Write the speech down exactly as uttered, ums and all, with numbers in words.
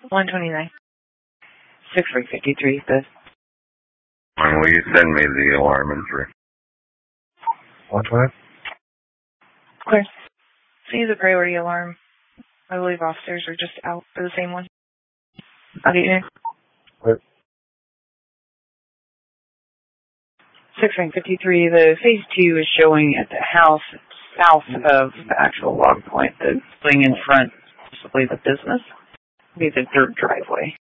one twenty-nine. six three fifty-three, the... And will you send me the alarm entry? What time? Okay. See the priority alarm. I believe officers are just out for the same one. I'll get you in. What? six three fifty-three, the phase two is showing at the house south of the actual log point. The thing in front, possibly the business. Be the third driveway.